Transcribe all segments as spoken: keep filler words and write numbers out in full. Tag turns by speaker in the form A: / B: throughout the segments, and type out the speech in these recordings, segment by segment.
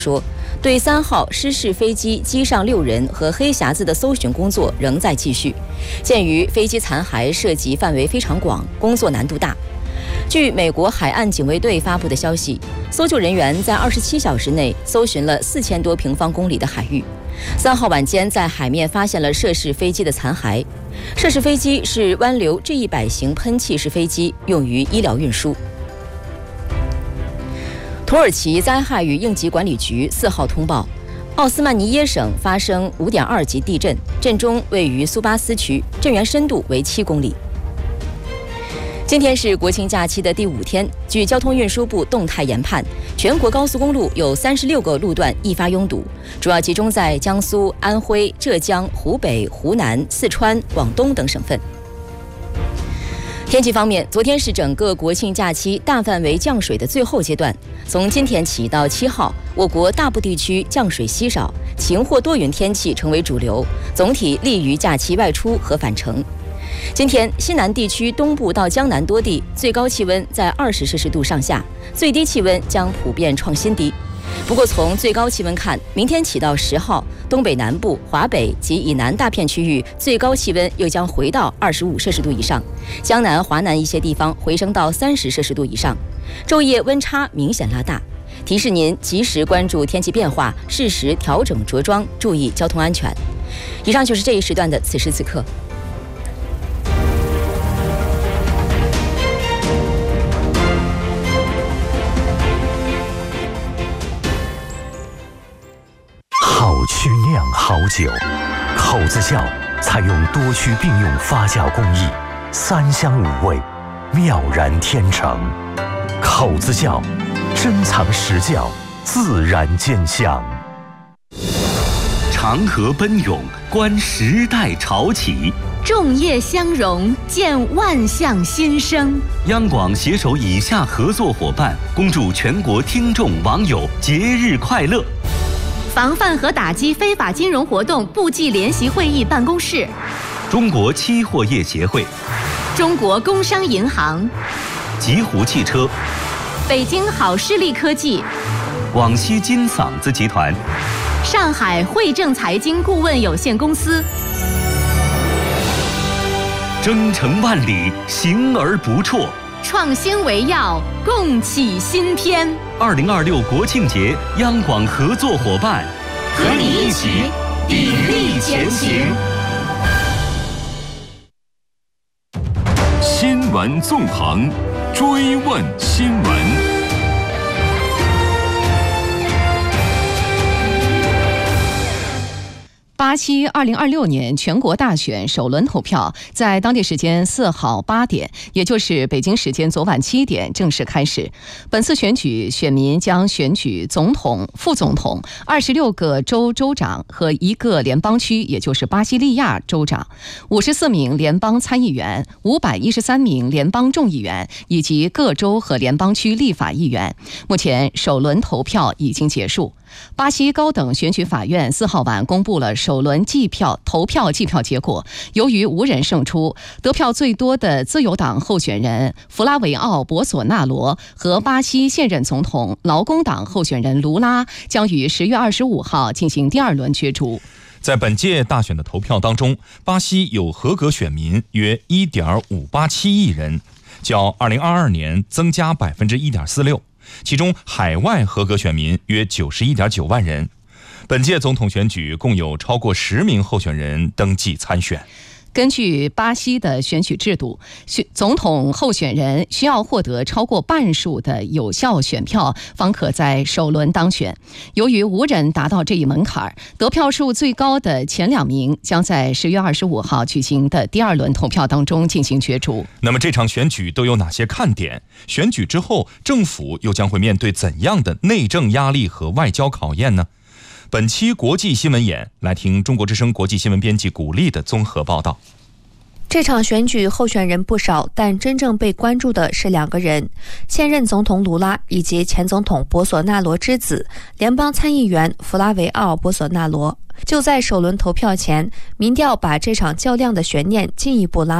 A: 说，对三号失事飞机机上六人和黑匣子的搜寻工作仍在继续。鉴于飞机残骸涉及范围非常广，工作难度大。据美国海岸警卫队发布的消息，搜救人员在二十七小时内搜寻了四千多平方公里的海域。三号晚间在海面发现了涉事飞机的残骸。涉事飞机是湾流 G 一百 型喷气式飞机，用于医疗运输。土耳其灾害与应急管理局四号通报，奥斯曼尼耶省发生 五点二 级地震，震中位于苏巴斯区，震源深度为七公里。今天是国庆假期的第五天，据交通运输部动态研判，全国高速公路有三十六个路段易发拥堵，主要集中在江苏、安徽、浙江、湖北、湖南、四川、广东等省份。天气方面，昨天是整个国庆假期大范围降水的最后阶段。从今天起到七号，我国大部地区降水稀少，晴或多云天气成为主流，总体利于假期外出和返程。今天，西南地区东部到江南多地最高气温在二十摄氏度上下，最低气温将普遍创新低。不过，从最高气温看，明天起到十号，东北南部、华北及以南大片区域最高气温又将回到二十五摄氏度以上，江南、华南一些地方回升到三十摄氏度以上。昼夜温差明显拉大，提示您及时关注天气变化，适时调整着装，注意交通安全。以上就是这一时段的此时此刻。
B: 好曲酿好酒，口子窖采用多区并用发酵工艺，三香五味，妙然天成。口子窖，珍藏实窖，自然见香。
C: 长河奔涌，观时代潮起；
D: 众业相融，见万象新生。
C: 央广携手以下合作伙伴，恭祝全国听众网友节日快乐。
D: 防范和打击非法金融活动部际联席会议办公室，
C: 中国期货业协会，
D: 中国工商银行，
C: 极狐汽车，
D: 北京好视力科技，
C: 广西金嗓子集团，
D: 上海汇正财经顾问有限公司。
C: 征程万里，行而不辍。
D: 创新为要，共启新篇。
C: 二零二六国庆节，央广合作伙伴，
D: 和你一起砥砺前行。
E: 新闻纵横，追问新闻。
F: 巴西二零二六年全国大选首轮投票在当地时间四号八点，也就是北京时间昨晚七点正式开始。本次选举，选民将选举总统、副总统、二十六个州州长和一个联邦区，也就是巴西利亚州长，五十四名联邦参议员，五百一十三名联邦众议员，以及各州和联邦区立法议员。目前首轮投票已经结束。巴西高等选举法院四号晚公布了首轮计票投票计票结果，由于无人胜出，得票最多的自由党候选人弗拉维奥·博索纳罗和巴西现任总统劳工党候选人卢拉将于十月二十五号进行第二轮角逐。
G: 在本届大选的投票当中，巴西有合格选民约 一点五八七亿人，较二零二二年增加 百分之一点四六。其中海外合格选民约 九十一点九万人。本届总统选举共有超过十名候选人登记参选。
F: 根据巴西的选举制度，总统候选人需要获得超过半数的有效选票，方可在首轮当选。由于无人达到这一门槛，得票数最高的前两名将在十月二十五号举行的第二轮投票当中进行角逐。
G: 那么这场选举都有哪些看点？选举之后，政府又将会面对怎样的内政压力和外交考验呢？本期国际新闻眼，来听中国之声国际新闻编辑古丽的综合报道。
H: 这场选举候选人不少，但真正被关注的是两个人：现任总统卢拉以及前总统博索纳罗之子、联邦参议员弗拉维奥·博索纳罗。就在首轮投票前，民调把这场较量的悬念进一步拉满。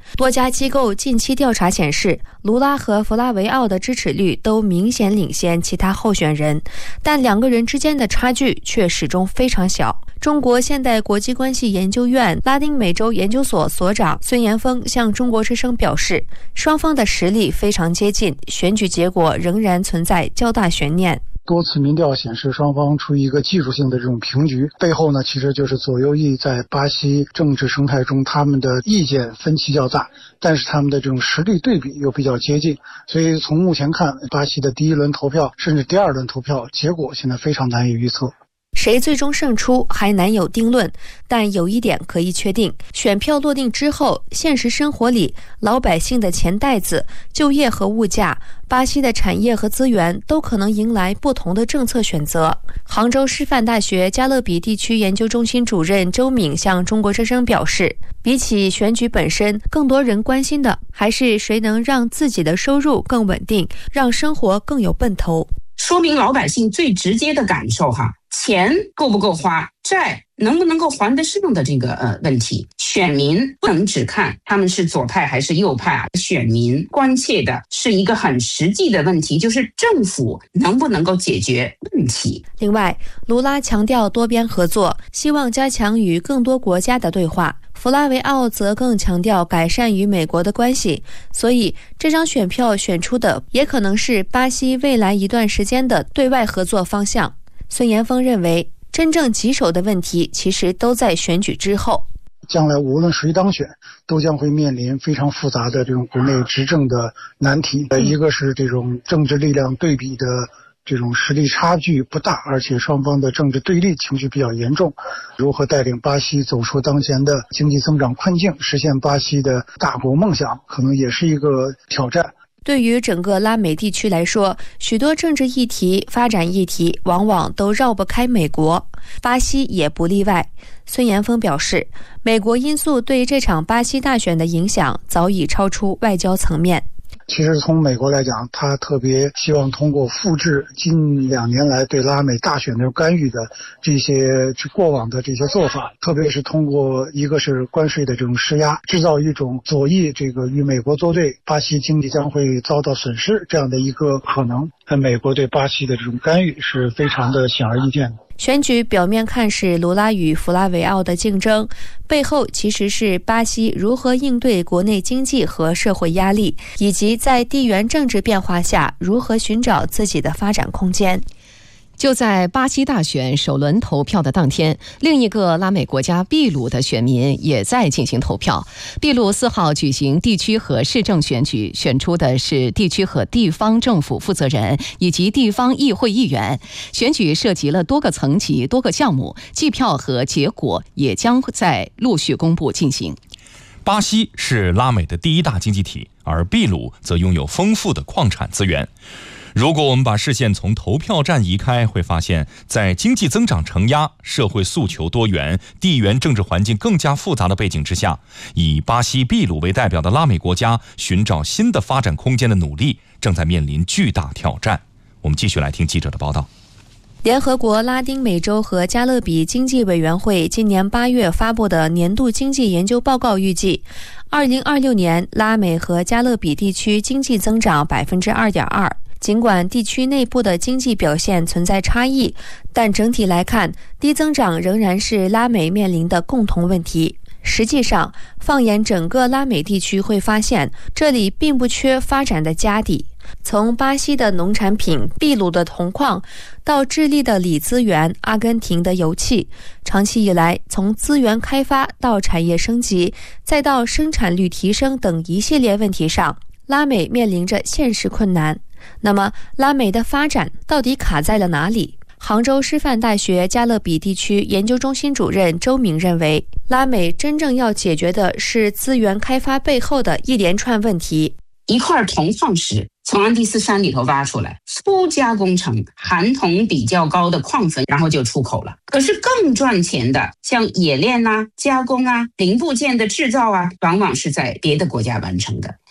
H: 多家机构近期调查显示，卢拉和弗拉维奥的支持率都明显领先其他候选人，但两个人之间的差距却始终非常小。中国现代国际关系研究院拉丁美洲研究所所长孙延峰向中国之声表示，双方的实力非常接近，选举结果仍然存在较大悬念。
I: 多次民调显示，双方处于一个技术性的这种平局，背后呢，其实就是左右翼在巴西政治生态中他们的意见分歧较大，但是他们的这种实力对比又比较接近，所以从目前看，巴西的第一轮投票甚至第二轮投票结果现在非常难以预测。
H: 谁最终胜出还难有定论，但有一点可以确定，选票落定之后，现实生活里老百姓的钱袋子、就业和物价、巴西的产业和资源都可能迎来不同的政策选择。杭州师范大学加勒比地区研究中心主任周敏向中国之声表示，比起选举本身，更多人关心的还是谁能让自己的收入更稳定，让生活更有奔头。
J: 说明老百姓最直接的感受哈，钱够不够花，债能不能够还得上的这个呃问题，选民不能只看他们是左派还是右派啊，选民关切的是一个很实际的问题，就是政府能不能够解决问题。
H: 另外，卢拉强调多边合作，希望加强与更多国家的对话。弗拉维奥则更强调改善与美国的关系，所以这张选票选出的也可能是巴西未来一段时间的对外合作方向。孙延峰认为，真正棘手的问题其实都在选举之后。
I: 将来无论谁当选，都将会面临非常复杂的这种国内执政的难题。一个是这种政治力量对比的这种实力差距不大，而且双方的政治对立情绪比较严重，如何带领巴西走出当前的经济增长困境，实现巴西的大国梦想，可能也是一个挑战。
H: 对于整个拉美地区来说，许多政治议题、发展议题往往都绕不开美国，巴西也不例外。孙延峰表示，美国因素对这场巴西大选的影响早已超出外交层面。
I: 其实从美国来讲，他特别希望通过复制近两年来对拉美大选的干预的这些过往的这些做法，特别是通过一个是关税的这种施压，制造一种左翼这个与美国作对，巴西经济将会遭到损失这样的一个可能。美国对巴西的这种干预是非常的显而易见的。
H: 选举表面看是卢拉与弗拉维奥的竞争，背后其实是巴西如何应对国内经济和社会压力，以及在地缘政治变化下如何寻找自己的发展空间。
F: 就在巴西大选首轮投票的当天，另一个拉美国家秘鲁的选民也在进行投票。秘鲁四号举行地区和市政选举，选出的是地区和地方政府负责人以及地方议会议员。选举涉及了多个层级、多个项目，计票和结果也将在陆续公布进行。
G: 巴西是拉美的第一大经济体，而秘鲁则拥有丰富的矿产资源。如果我们把视线从投票站移开，会发现在经济增长承压、社会诉求多元、地缘政治环境更加复杂的背景之下，以巴西、秘鲁为代表的拉美国家寻找新的发展空间的努力正在面临巨大挑战。我们继续来听记者的报道。
H: 联合国拉丁美洲和加勒比经济委员会今年八月发布的年度经济研究报告预计，二零二六年拉美和加勒比地区经济增长 百分之二点二。尽管地区内部的经济表现存在差异，但整体来看，低增长仍然是拉美面临的共同问题。实际上，放眼整个拉美地区，会发现这里并不缺发展的家底。从巴西的农产品、秘鲁的铜矿，到智利的锂资源、阿根廷的油气，长期以来，从资源开发到产业升级，再到生产率提升等一系列问题上，拉美面临着现实困难。那么，拉美的发展到底卡在了哪里？杭州师范大学加勒比地区研究中心主任周明认为，拉美真正要解决的是资源开发背后的一连串问题。
J: 一块铜矿石从安第斯山里头挖出来，粗加工成含铜比较高的矿粉，然后就出口了。可是更赚钱的，像冶炼啊、加工啊、零部件的制造啊，往往是在别的国家完成的。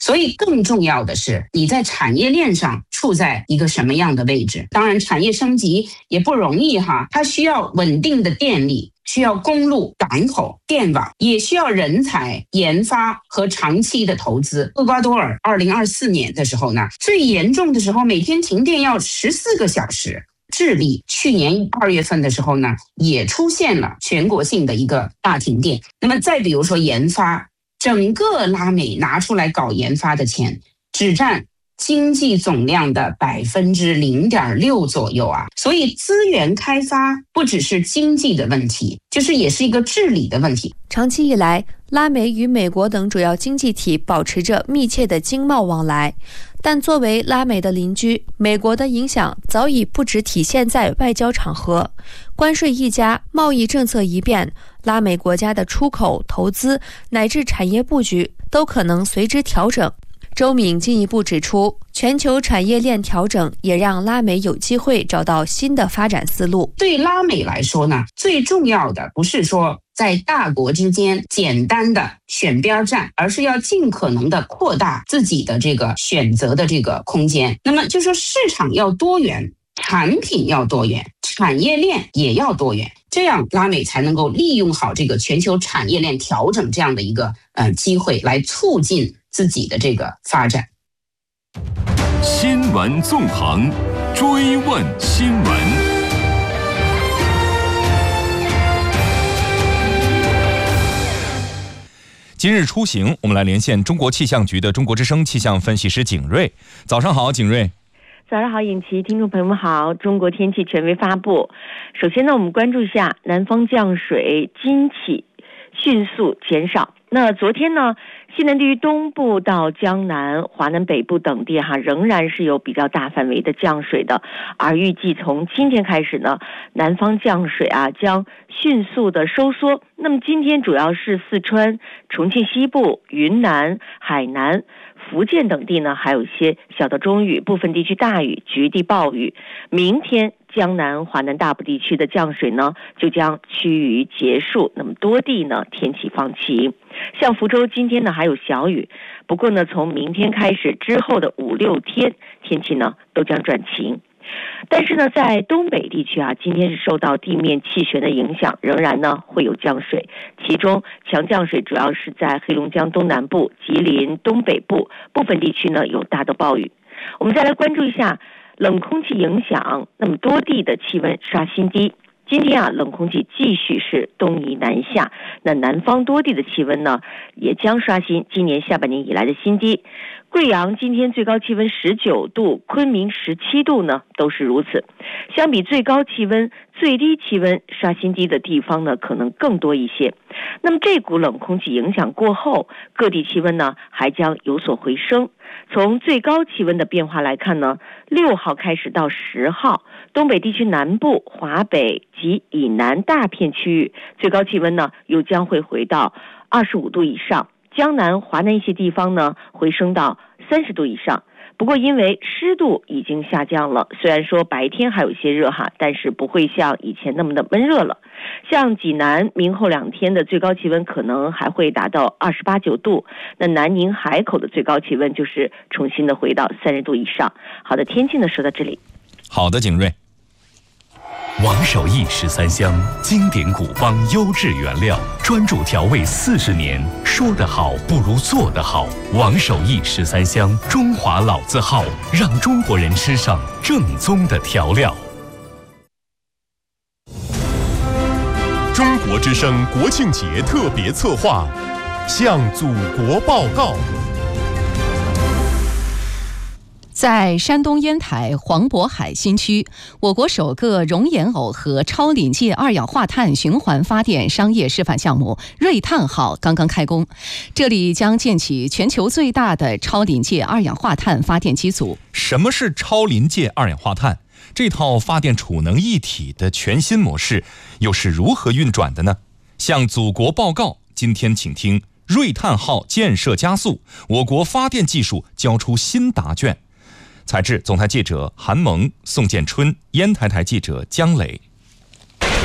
J: 所以更重要的是你在产业链上处在一个什么样的位置。当然产业升级也不容易哈，它需要稳定的电力，需要公路、港口、电网，也需要人才、研发和长期的投资。厄瓜多尔二零二四年的时候呢，最严重的时候每天停电要十四个小时。智利去年二月份的时候呢，也出现了全国性的一个大停电。那么再比如说研发，整个拉美拿出来搞研发的钱只占经济总量的百分之零点六左右啊，所以资源开发不只是经济的问题，就是也是一个治理的问题。
H: 长期以来，拉美与美国等主要经济体保持着密切的经贸往来，但作为拉美的邻居，美国的影响早已不只体现在外交场合。关税一加，贸易政策一变，拉美国家的出口、投资乃至产业布局都可能随之调整。周敏进一步指出，全球产业链调整也让拉美有机会找到新的发展思路。
J: 对拉美来说呢，最重要的不是说在大国之间简单的选边站，而是要尽可能的扩大自己的这个选择的这个空间。那么就说市场要多元，产品要多元，产业链也要多元，这样拉美才能够利用好这个全球产业链调整这样的一个呃机会，来促进自己的这个发展。
E: 新闻纵横，追问新闻。
G: 今日出行，我们来连线中国气象局的中国之声气象分析师景瑞。早上好，景瑞。
K: 早上好，尹奇，听众朋友们好。中国天气权威发布，首先呢，我们关注一下南方降水今起迅速减少。那昨天呢，西南地区东部到江南、华南北部等地哈，仍然是有比较大范围的降水的，而预计从今天开始呢，南方降水啊将迅速的收缩。那么今天主要是四川、重庆西部、云南、海南、福建等地呢，还有一些小到中雨，部分地区大雨，局地暴雨。明天江南、华南大部地区的降水呢，就将趋于结束。那么多地呢，天气放晴。像福州今天呢还有小雨，不过呢，从明天开始之后的五六天，天气呢都将转晴。但是呢，在东北地区啊，今天是受到地面气旋的影响，仍然呢会有降水，其中强降水主要是在黑龙江东南部、吉林东北部部分地区呢有大的暴雨。我们再来关注一下冷空气影响，那么多地的气温刷新低。今天啊，冷空气继续是东移南下，那南方多地的气温呢，也将刷新今年下半年以来的新低。贵阳今天最高气温十九度，昆明十七度呢，都是如此。相比最高气温，最低气温刷新低的地方呢，可能更多一些。那么这股冷空气影响过后，各地气温呢还将有所回升。从最高气温的变化来看呢，六号开始到十号，东北地区南部、华北及以南大片区域最高气温呢又将会回到二十五度以上，江南、华南一些地方呢回升到三十度以上。不过因为湿度已经下降了，虽然说白天还有一些热哈，但是不会像以前那么的闷热了。像济南明后两天的最高气温可能还会达到二十八九度，那南宁海口的最高气温就是重新的回到三十度以上。好的，天气呢说到这里。
G: 好的，景瑞。
B: 王守义十三香，经典古方优质原料，专注调味四十年，说得好不如做得好。王守义十三香，中华老字号，让中国人吃上正宗的调料。
L: 中国之声国庆节特别策划，向祖国报告。
F: 在山东烟台黄渤海新区，我国首个熔岩偶和超临界二氧化碳循环发电商业示范项目锐碳号刚刚开工，这里将建起全球最大的超临界二氧化碳发电机组。
G: 什么是超临界二氧化碳？这套发电储能一体的全新模式又是如何运转的呢？向祖国报告，今天请听锐碳号建设加速，我国发电技术交出新答卷。采制总台记者韩萌、宋建春，烟台台记者姜磊。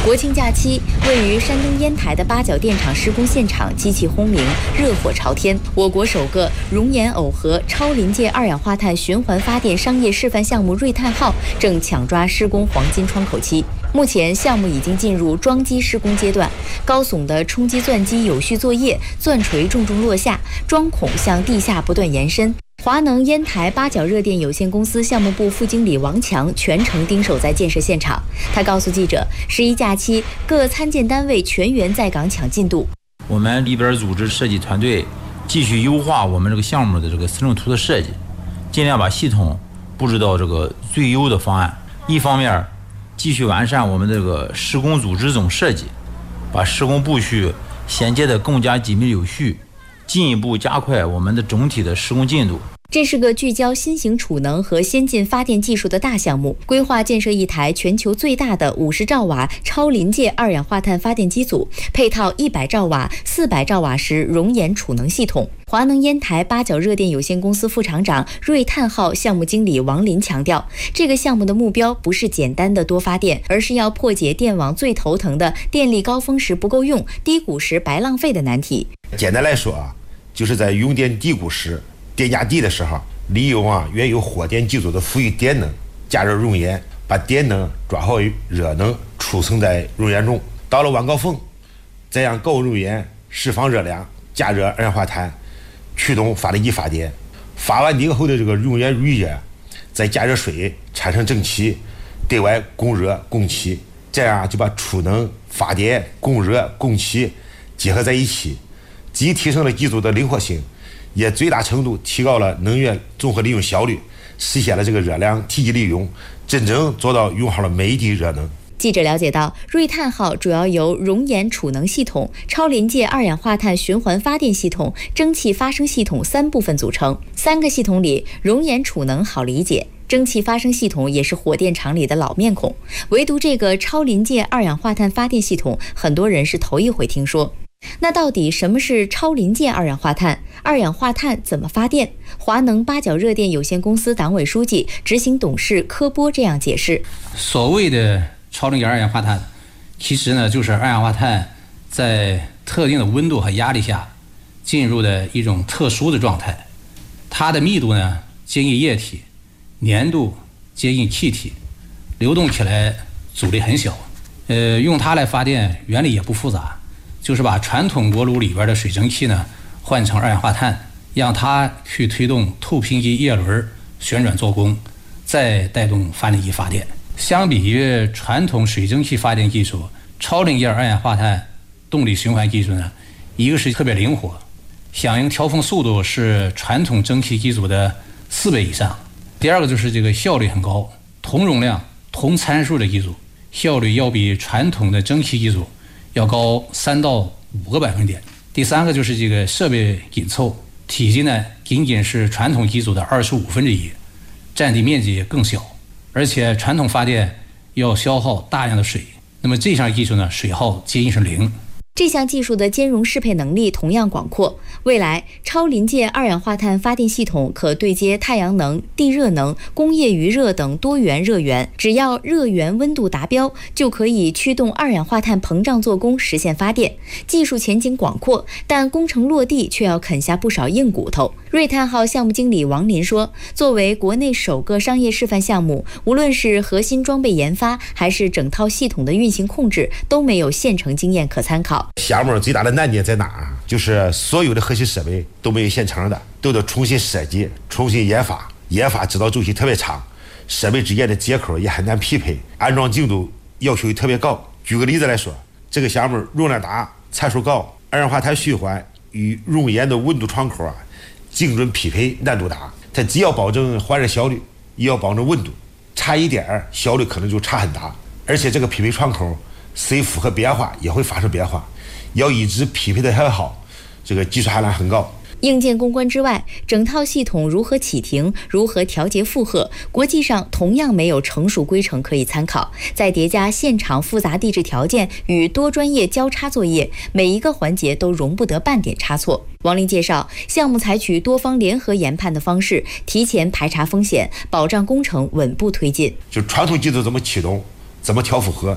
A: 国庆假期，位于山东烟台的八角电厂施工现场机器轰鸣，热火朝天。我国首个熔岩耦合超临界二氧化碳循环发电商业示范项目瑞碳号正抢抓施工黄金窗口期。目前项目已经进入装机施工阶段，高耸的冲击钻机有序作业，钻锤重重落下，桩孔向地下不断延伸。华能烟台八角热电有限公司项目部副经理王强全程盯守在建设现场。他告诉记者，十一假期各参建单位全员在岗抢进度。
M: 我们里边组织设计团队继续优化我们这个项目的这个思路图的设计，尽量把系统布置到这个最优的方案。一方面继续完善我们这个施工组织总设计，把施工步序衔接得更加紧密有序，进一步加快我们的总体的施工进度。
A: 这是个聚焦新型储能和先进发电技术的大项目，规划建设一台全球最大的五十兆瓦超临界二氧化碳发电机组，配套一百兆瓦、四百兆瓦时熔岩储能系统。华能烟台八角热电有限公司副厂长、瑞碳号项目经理王林强调，这个项目的目标不是简单的多发电，而是要破解电网最头疼的电力高峰时不够用、低谷时白浪费的难题。
N: 简单来说啊，就是在用电低谷时、电价低的时候，利用啊原有火电机组的富裕电能，加热熔岩，把电能转化为热能，储存在熔岩中。到了晚高峰，再让高熔岩释放热量，加热二氧化碳，驱动发电机发电。发完电后的这个熔岩预热，再加热水产生蒸汽，对外供热供气，这样就把储能、发电、供热、供气结合在一起，既提升了机组的灵活性，也最大程度提高了能源综合利用效率，实现了这个热量提级利用，真正做到用好了每一滴热能。
A: 记者了解到，瑞碳号主要由熔岩储能系统、超临界二氧化碳循环发电系统、蒸汽发生系统三部分组成。三个系统里，熔岩储能好理解，蒸汽发生系统也是火电厂里的老面孔，唯独这个超临界二氧化碳发电系统，很多人是头一回听说。那到底什么是超临界二氧化碳？二氧化碳怎么发电？华能八角热电有限公司党委书记、执行董事柯波这样解释：
O: 所谓的超临界二氧化碳，其实呢就是二氧化碳在特定的温度和压力下进入的一种特殊的状态。它的密度呢接近液体，粘度接近气体，流动起来阻力很小。呃，用它来发电原理也不复杂，就是把传统锅炉里边的水蒸气呢换成二氧化碳，让它去推动透频机叶轮旋转做功，再带动发电机发电。相比于传统水蒸气发电技术，超临界二氧化碳动力循环技术呢，一个是特别灵活，响应调峰速度是传统蒸汽机组的四倍以上。第二个就是这个效率很高，同容量同参数的机组效率要比传统的蒸汽机组要高三到五个百分点。第三个就是这个设备紧凑，体积呢仅仅是传统机组的二十五分之一，占地面积也更小，而且传统发电要消耗大量的水，那么这项技术呢水耗接近是零。
A: 这项技术的兼容适配能力同样广阔，未来超临界二氧化碳发电系统可对接太阳能、地热能、工业余热等多元热源，只要热源温度达标，就可以驱动二氧化碳膨胀做功，实现发电。技术前景广阔，但工程落地却要啃下不少硬骨头。瑞碳号项目经理王林说，作为国内首个商业示范项目，无论是核心装备研发，还是整套系统的运行控制，都没有现成经验可参考。
N: 项目最大的难点在哪儿？就是所有的核心设备都没有现成的，都得重新设计、重新研发，研发指导周期特别长，设备之间的接口也很难匹配，安装精度要求也特别高。举个例子来说，这个项目容量大、参数高，二氧化碳循环与熔岩的温度窗口啊精准匹配难度大，它既要保证换热效率，也要保证温度，差一点效率可能就差很大。而且这个匹配窗口随负荷变化也会发生变化，要一直匹配的很好，这个技术含量很高。
A: 硬件攻关之外，整套系统如何启停、如何调节负荷，国际上同样没有成熟规程可以参考。再叠加现场复杂地质条件与多专业交叉作业，每一个环节都容不得半点差错。王林介绍，项目采取多方联合研判的方式，提前排查风险，保障工程稳步推进。
N: 就传统技术怎么启动，怎么调负荷，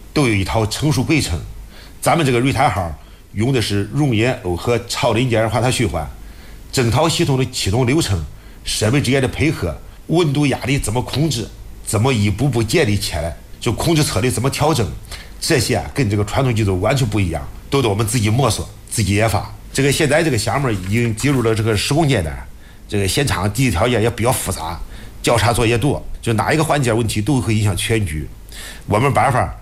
N: 都有一套成熟规程。咱们这个瑞泰号用的是熔岩耦合超临界二氧化碳循环，整套系统的启动流程、设备之间的配合、温度压力怎么控制，怎么一步步建立起来，就控制策略怎么调整，这些啊跟这个传统技术完全不一样，都得我们自己摸索、自己研发。这个现在这个项目已经进入了这个施工阶段，这个现场地理条件也比较复杂，调查作业多，就哪一个环节问题都会影响全局。我们办法